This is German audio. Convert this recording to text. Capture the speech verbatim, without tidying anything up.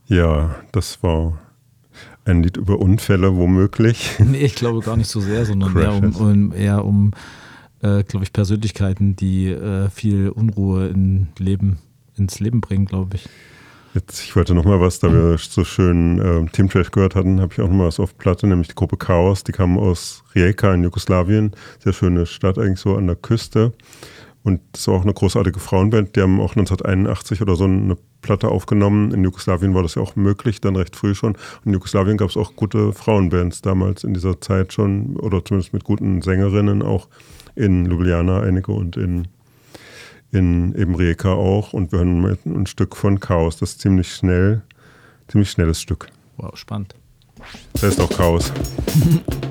Ja, das war ein Lied über Unfälle womöglich. Nee, ich glaube gar nicht so sehr, sondern eher um, um, eher um äh, glaube ich, Persönlichkeiten, die äh, viel Unruhe in Leben, ins Leben bringen, glaube ich. Jetzt, ich wollte noch mal was, da mhm. wir so schön äh, Team Trash gehört hatten, habe ich auch noch mal was auf Platte, nämlich die Gruppe Chaos. Die kamen aus Rijeka in Jugoslawien. Sehr schöne Stadt eigentlich so an der Küste. Und das war auch eine großartige Frauenband. Die haben auch neunzehnhunderteinundachtzig oder so eine Platte aufgenommen. In Jugoslawien war das ja auch möglich, dann recht früh schon. Und in Jugoslawien gab es auch gute Frauenbands damals in dieser Zeit schon, oder zumindest mit guten Sängerinnen, auch in Ljubljana einige und in, in eben Rijeka auch. Und wir hören ein Stück von Chaos. Das ist ziemlich schnell, ziemlich schnelles Stück. Wow, spannend. Das ist auch Chaos.